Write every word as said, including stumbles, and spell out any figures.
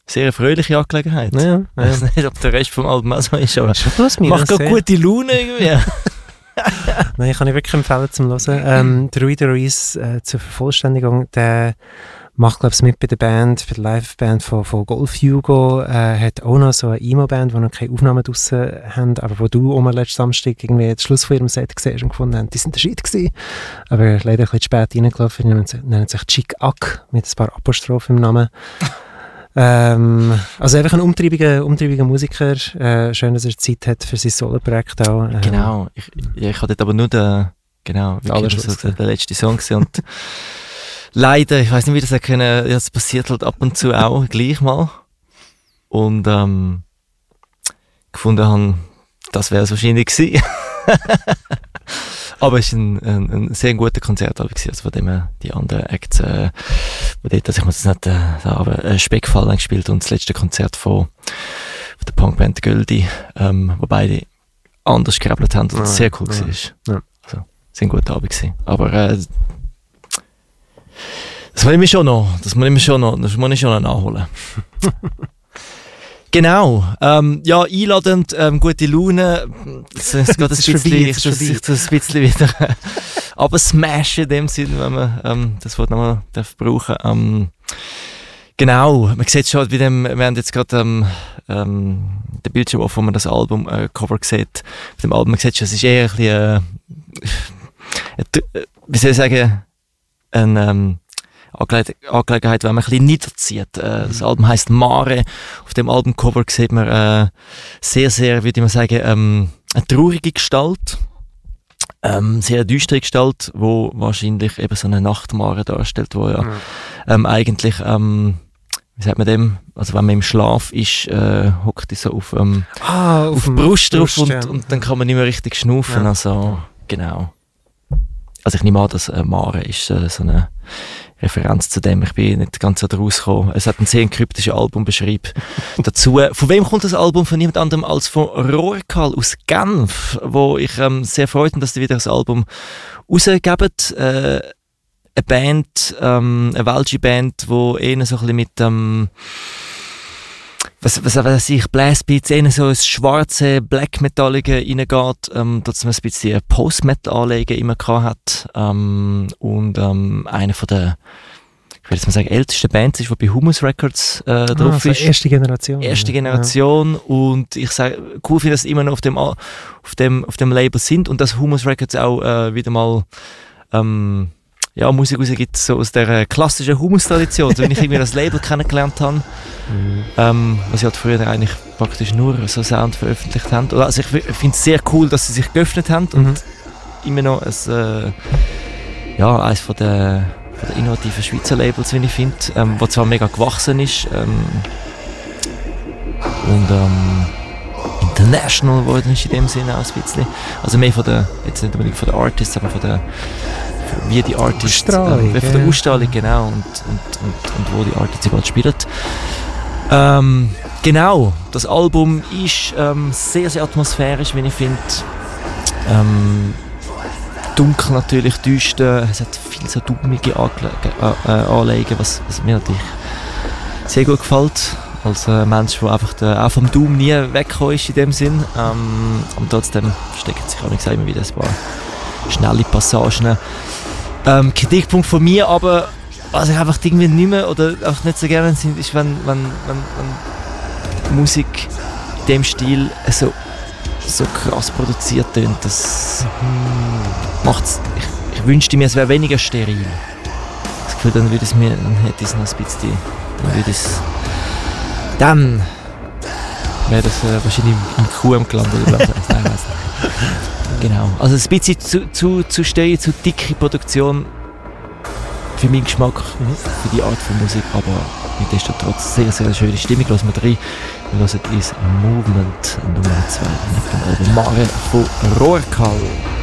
sehr fröhliche Angelegenheit. Ja, ja. Ich weiß nicht, ob der Rest vom Album auch so ist, aber mir macht gerade gute Laune irgendwie. Nein, ich kann ich wirklich empfehlen zum Hören. Ähm, der Rui de Ruiz, äh, zur Vervollständigung, der macht, glaube ich, mit bei der Band, bei der Live-Band von, von Golf Hugo, äh, hat auch noch so eine Emo-Band, die noch keine Aufnahmen draussen haben, aber wo du auch mal letzten Samstag irgendwie den Schluss von ihrem Set gesehen hast und gefunden hast, die sind der Shit gewesen. Aber leider ein bisschen spät reingelaufen, die nennen sich, nennen sich Chick Ack, mit ein paar Apostrophen im Namen. Ähm, also einfach ein umtriebiger, umtriebiger Musiker. Äh, schön, dass er Zeit hat für sein Solo-Projekt auch. Ähm, Genau, ich, ja, ich hatte dort aber nur den, genau, wirklich so der letzte Song gesehen und leider, ich weiß nicht, wie das können, ja, das passiert halt ab und zu auch gleich mal und ähm, gefunden habe, das wäre es wahrscheinlich gewesen. Aber es war ein, ein, ein sehr guter Konzert, also von dem her die anderen Acts, äh, wo dort, also ich muss jetzt nicht äh, sagen, aber äh, Speckfallen gespielt und das letzte Konzert von, von der Punkband Göldi, ähm, wo beide anders gerebelt haben und ja, sehr cool ja, war. Ja. Also, es war ein guter Abend gewesen. Aber äh, das muss ich mir schon noch, das muss ich mir schon noch, das muss ich schon noch nachholen. Genau, ähm, ja, einladend, ähm, gute Laune, das ist gerade ein bisschen, ich das sich das ein bisschen wieder, aber smashen in dem Sinn, wenn man ähm, das Wort nochmal darf brauchen. Ähm, genau, man sieht schon bei dem, wir haben jetzt gerade ähm, ähm, den Bildschirm offen, wo man das Album äh, Cover sieht, bei dem Album, man sieht schon, es ist eher ein bisschen, äh, äh, wie soll ich sagen, ein, ähm, Angelegenheit, wenn man ein bisschen niederzieht. Äh, das Album heisst Mare. Auf dem Albumcover sieht man äh, sehr, sehr, würde ich mal sagen, ähm, eine traurige Gestalt. Ähm, sehr düstere Gestalt, wo wahrscheinlich eben so eine Nachtmare darstellt, wo ja, ähm, eigentlich, ähm, wie sagt man dem, also wenn man im Schlaf ist, äh, hockt die so auf, ähm, ah, auf, auf die Brust drauf und, ja. und dann kann man nicht mehr richtig schnaufen. Ja. Also, genau. Also ich nehme an, dass äh, Mare ist äh, so eine Referenz zu dem, ich bin nicht ganz so draus gekommen. Es hat einen sehr kryptischen Albumbeschreib dazu. Von wem kommt das Album? Von niemand anderem als von Rohrkal aus Genf, wo ich ähm, sehr freut bin, dass die wieder das Album rausgeben. Äh, eine Band, ähm, eine welsche Band, die eher so ein bisschen mit ähm, was, was weiß ich, Blastbeats, eher so ins schwarze, Black-Metallige reingeht, ähm, dass man ein bisschen Post-Metal-Anlegen immer gehabt hat, ähm, und, ähm, einer von der, ich will jetzt mal sagen, ältesten Bands ist, die bei Humus Records, äh, drauf ah, also ist. Erste Generation. Erste Generation, ja. Und ich sage, cool finde, dass sie immer noch auf dem, auf dem, auf dem Label sind und dass Humus Records auch, äh, wieder mal, ähm, ja, Musik rausgibt, so aus der klassischen Humus-Tradition, so wie ich irgendwie das Label kennengelernt habe, mhm. ähm, was sie halt früher eigentlich praktisch nur so Sound veröffentlicht haben. Also ich finde es sehr cool, dass sie sich geöffnet haben und mhm. immer noch ein, äh, ja, eines von der, von der innovativen Schweizer Labels, wie ich finde, ähm, was zwar mega gewachsen ist ähm, und ähm, international geworden ist in dem Sinne auch ein bisschen. Also mehr von der, jetzt nicht unbedingt von den Artists, aber von der wie die Artists, Ausstrahlung, äh, von der Ausstrahlung, genau, und, und, und, und wo die Artists überhaupt spielen. Ähm, genau, das Album ist ähm, sehr, sehr atmosphärisch, wie ich finde. Ähm, dunkel natürlich, düster, es hat viel so dummige Anle- äh, Anlegen, was, was mir natürlich sehr gut gefällt. Als äh, Mensch, der einfach der, auch vom Doom nie weggekommen ist in dem Sinn. Ähm, und trotzdem stecken sich auch nicht immer wieder ein paar schnelle Passagen. Ähm, Kritikpunkt von mir, aber was ich einfach irgendwie nicht mehr oder auch nicht so gerne sind, ist, wenn, wenn, wenn, wenn Musik in dem Stil so, so krass produziert tönt. Das macht's. Ich, ich wünschte mir, es wäre weniger steril. Das Gefühl, dann würde es mir, dann hätte ich es noch ein bisschen, dann würde es, dann wäre das äh, wahrscheinlich im Q M gelandet oder was. Nein, weiß nicht. Genau, also ein bisschen zu, zu, zu stehen, zu dicke Produktion für meinen Geschmack, mhm. für die Art von Musik, aber mit ist trotz sehr, sehr schöne Stimmung. Hören wir rein. Wir hören ins Movement Nummer zwei mit dem Album Mare von Rohrkal.